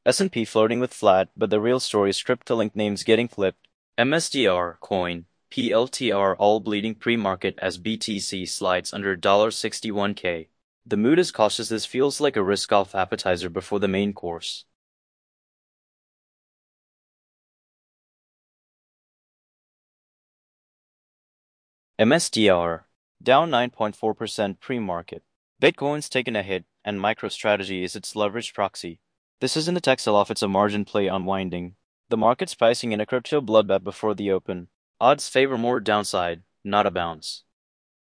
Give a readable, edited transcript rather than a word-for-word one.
S&P flirting with flat, but the real story is crypto-linked names getting flipped. MSDR, coin, PLTR all bleeding pre-market as BTC slides under $61K. The mood is cautious. This feels like a risk-off appetizer before the main course. MSDR, down 9.4% pre-market. Bitcoin's taken a hit, and MicroStrategy is its leveraged proxy. This isn't a tech sell-off, it's a margin play unwinding. The market's pricing in a crypto bloodbath before the open. Odds favor more downside, not a bounce.